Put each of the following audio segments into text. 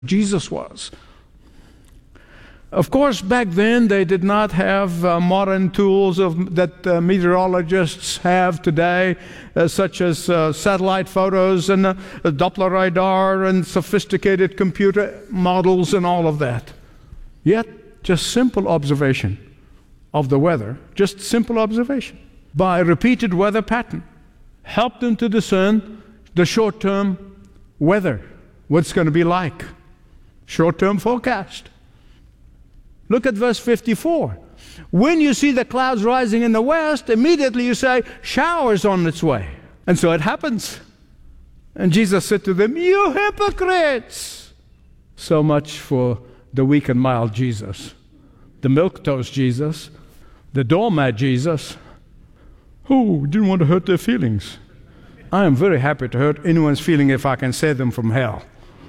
Jesus was. Of course, back then they did not have modern tools that meteorologists have today, such as satellite photos and Doppler radar and sophisticated computer models and all of that. Yet, just simple observation of the weather, just simple observation by repeated weather pattern, helped them to discern the short-term weather, what it's going to be like, short-term forecast. Look at verse 54. When you see the clouds rising in the west, immediately you say, shower's on its way. And so it happens. And Jesus said to them, you hypocrites! So much for the weak and mild Jesus, the milquetoast Jesus, the doormat Jesus, who didn't want to hurt their feelings. I am very happy to hurt anyone's feeling if I can save them from hell.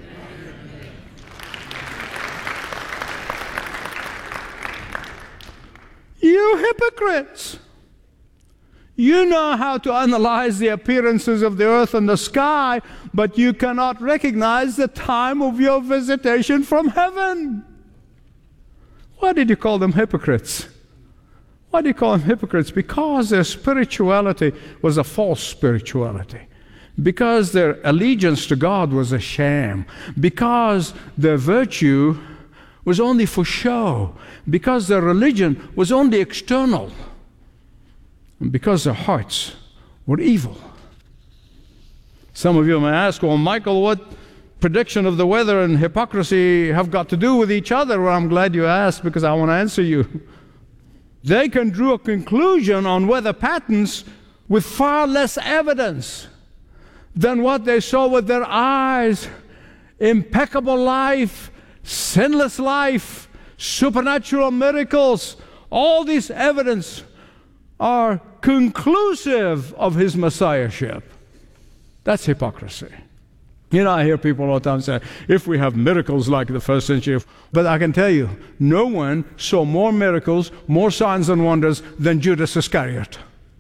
You hypocrites! You know how to analyze the appearances of the earth and the sky, but you cannot recognize the time of your visitation from heaven. Why did you call them hypocrites? Why do you call them hypocrites? Because their spirituality was a false spirituality. Because their allegiance to God was a sham. Because their virtue was only for show, because their religion was only external, and because their hearts were evil. Some of you may ask, well, Michael, what prediction of the weather and hypocrisy have got to do with each other? Well, I'm glad you asked, because I want to answer you. They can draw a conclusion on weather patterns with far less evidence than what they saw with their eyes. Impeccable life, sinless life, supernatural miracles, all this evidence are conclusive of his messiahship. That's hypocrisy. You know, I hear people all the time say, if we have miracles like the first century, but I can tell you, no one saw more miracles, more signs and wonders than Judas Iscariot.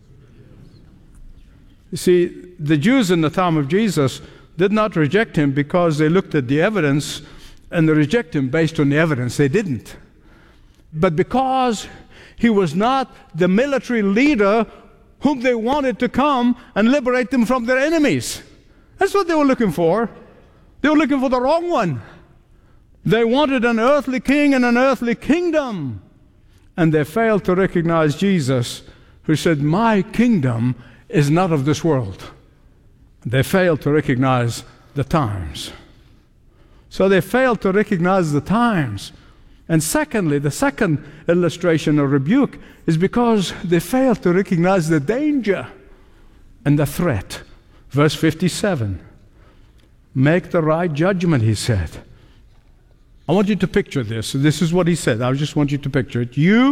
You see, the Jews in the time of Jesus did not reject him because they looked at the evidence and they reject him based on the evidence. They didn't. But because he was not the military leader whom they wanted to come and liberate them from their enemies. That's what they were looking for. They were looking for the wrong one. They wanted an earthly king and an earthly kingdom. And they failed to recognize Jesus, who said, my kingdom is not of this world. They failed to recognize the times. So they failed to recognize the times. And secondly, the second illustration of rebuke is because they failed to recognize the danger and the threat. Verse 57. Make the right judgment, he said. I want you to picture this. This is what he said. I just want you to picture it. You